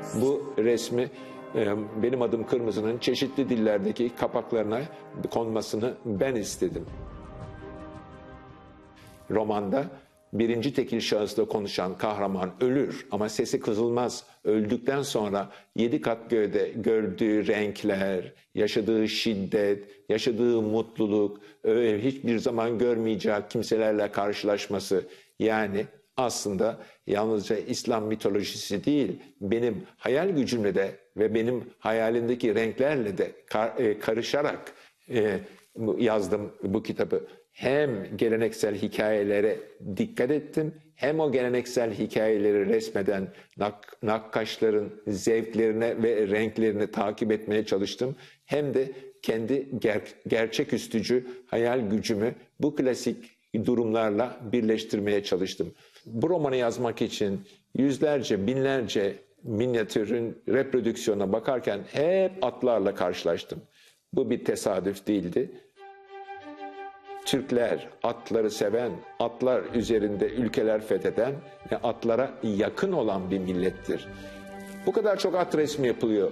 Bu resmi Benim Adım Kırmızı'nın çeşitli dillerdeki kapaklarına konmasını ben istedim. Romanda birinci tekil şahısla konuşan kahraman ölür ama sesi kızılmaz. Öldükten sonra 7 kat göğde gördüğü renkler, yaşadığı şiddet, yaşadığı mutluluk, hiçbir zaman görmeyeceği kimselerle karşılaşması, yani aslında yalnızca İslam mitolojisi değil, benim hayal gücümle de ve benim hayalimdeki renklerle de karışarak yazdım bu kitabı. Hem geleneksel hikayelere dikkat ettim, hem o geleneksel hikayeleri resmeden nakkaşların zevklerine ve renklerini takip etmeye çalıştım. Hem de kendi gerçeküstücü hayal gücümü bu klasik durumlarla birleştirmeye çalıştım. Bu romanı yazmak için yüzlerce, binlerce minyatürün reprodüksiyona bakarken hep atlarla karşılaştım. Bu bir tesadüf değildi. Türkler atları seven, atlar üzerinde ülkeler fetheden ve atlara yakın olan bir millettir. Bu kadar çok at resmi yapılıyor.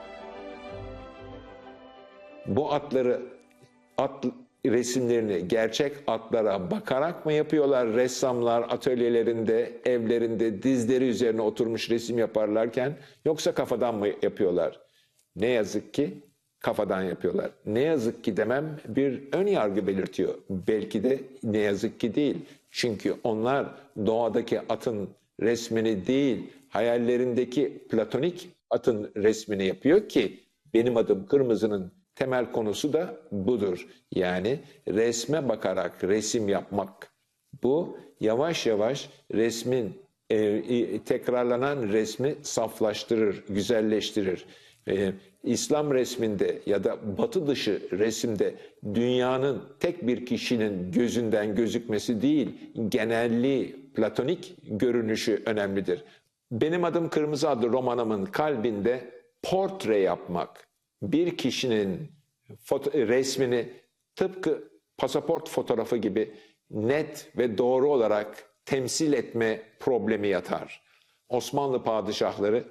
Bu at resimlerini gerçek atlara bakarak mı yapıyorlar? Ressamlar atölyelerinde, evlerinde dizleri üzerine oturmuş resim yaparlarken, yoksa kafadan mı yapıyorlar? Ne yazık ki kafadan yapıyorlar. Ne yazık ki demem bir ön yargı belirtiyor. Belki de ne yazık ki değil. Çünkü onlar doğadaki atın resmini değil, hayallerindeki platonik atın resmini yapıyor ki Benim Adım Kırmızı'nın temel konusu da budur. Yani resme bakarak resim yapmak. Bu yavaş yavaş resmin, tekrarlanan resmi saflaştırır, güzelleştirir. İslam resminde ya da batı dışı resimde dünyanın tek bir kişinin gözünden gözükmesi değil, genelliği, platonik görünüşü önemlidir. Benim Adım Kırmızı adlı romanımın kalbinde portre yapmak, bir kişinin resmini tıpkı pasaport fotoğrafı gibi net ve doğru olarak temsil etme problemi yatar. Osmanlı padişahları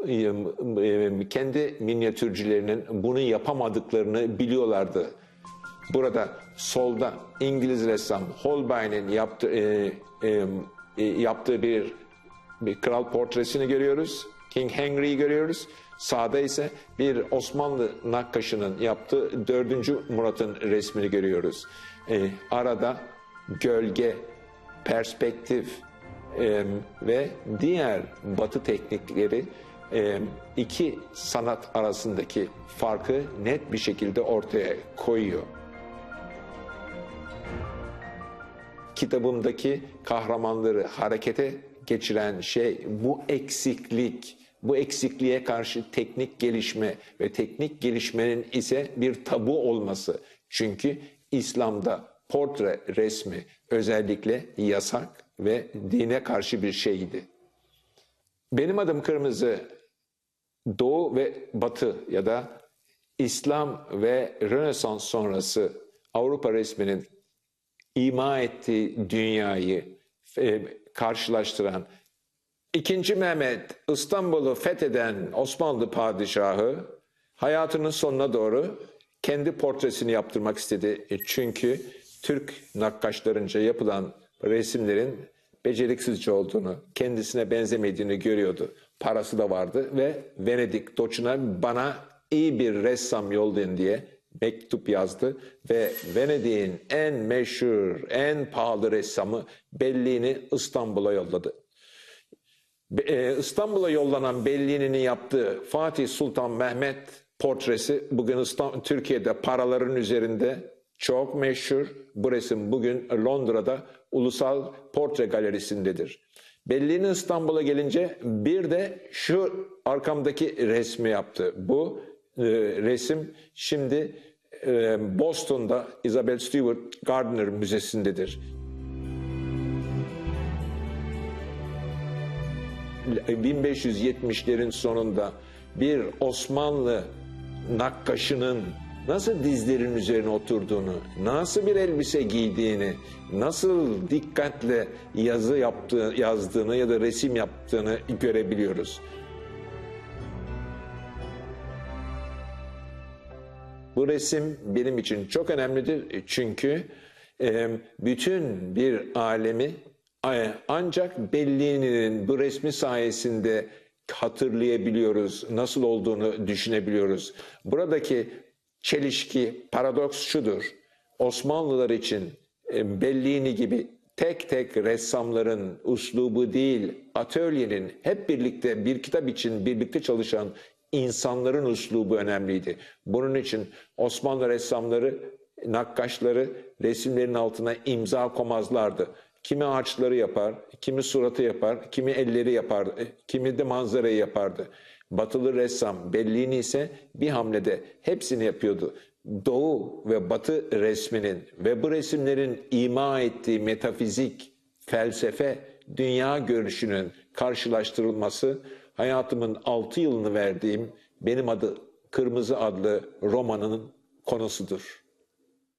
kendi minyatürcülerinin bunu yapamadıklarını biliyorlardı. Burada solda İngiliz ressam Holbein'in yaptığı bir kral portresini görüyoruz. King Henry'yi görüyoruz. Sağda ise bir Osmanlı nakkaşının yaptığı 4. Murat'ın resmini görüyoruz. Arada gölge, perspektif ve diğer batı teknikleri iki sanat arasındaki farkı net bir şekilde ortaya koyuyor. Kitabımdaki kahramanları harekete geçiren şey bu eksiklik. Bu eksikliğe karşı teknik gelişme ve teknik gelişmenin ise bir tabu olması. Çünkü İslam'da portre resmi özellikle yasak ve dine karşı bir şeydi. Benim Adım Kırmızı, Doğu ve Batı ya da İslam ve Rönesans sonrası Avrupa resminin ima ettiği dünyayı karşılaştıran, II. Mehmet İstanbul'u fetheden Osmanlı padişahı hayatının sonuna doğru kendi portresini yaptırmak istedi. Çünkü Türk nakkaşlarınca yapılan resimlerin beceriksizce olduğunu, kendisine benzemediğini görüyordu. Parası da vardı ve Venedik Doçu'na bana iyi bir ressam yollayın diye mektup yazdı ve Venedik'in en meşhur, en pahalı ressamı Bellini İstanbul'a yolladı. İstanbul'a yollanan Bellini'nin yaptığı Fatih Sultan Mehmet portresi bugün Türkiye'de paraların üzerinde çok meşhur. Bu resim bugün Londra'da Ulusal Portre Galerisi'ndedir. Bellini İstanbul'a gelince bir de şu arkamdaki resmi yaptı. Bu resim şimdi Boston'da Isabel Stewart Gardner Müzesi'ndedir. 1570'lerin sonunda bir Osmanlı nakkaşının nasıl dizlerin üzerine oturduğunu, nasıl bir elbise giydiğini, nasıl dikkatle yazdığını ya da resim yaptığını görebiliyoruz. Bu resim benim için çok önemlidir. Çünkü bütün bir alemi ancak Bellini'nin bu resmi sayesinde hatırlayabiliyoruz, nasıl olduğunu düşünebiliyoruz. Buradaki çelişki, paradoks şudur. Osmanlılar için Bellini gibi tek tek ressamların uslubu değil, atölyenin hep birlikte bir kitap için birlikte çalışan insanların uslubu önemliydi. Bunun için Osmanlı ressamları, nakkaşları resimlerin altına imza koymazlardı. Kimi ağaçları yapar, kimi suratı yapar, kimi elleri yapar, kimi de manzarayı yapardı. Batılı ressam Bellini ise bir hamlede hepsini yapıyordu. Doğu ve Batı resminin ve bu resimlerin ima ettiği metafizik, felsefe, dünya görüşünün karşılaştırılması hayatımın 6 yılını verdiğim Benim Adı Kırmızı adlı romanının konusudur.